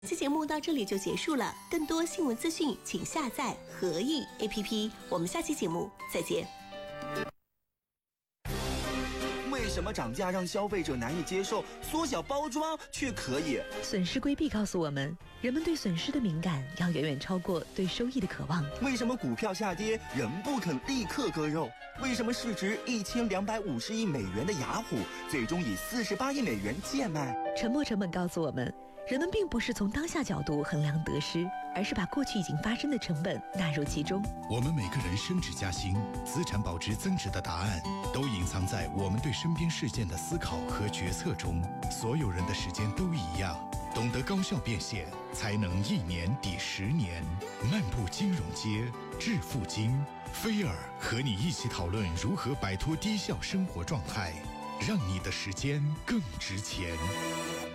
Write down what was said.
本期节目到这里就结束了，更多新闻资讯请下载和易 APP。我们下期节目再见。 为什么涨价让消费者难以接受，缩小包装却可以？ 损失规避告诉我们，人们对损失的敏感要远远超过对收益的渴望。 为什么股票下跌仍不肯立刻割肉？为什么市值1250亿美元的雅虎最终以48亿美元贱卖？ 沉没成本告诉我们，人们并不是从当下角度衡量得失，而是把过去已经发生的成本纳入其中。 我们每个人升职加薪、资产保值增值的答案，都隐藏在我们对身边事件的思考和决策中。所有人的时间都一样，懂得高效变现，才能1年抵10年。漫步金融街，致富经，菲尔和你一起讨论如何摆脱低效生活状态，让你的时间更值钱。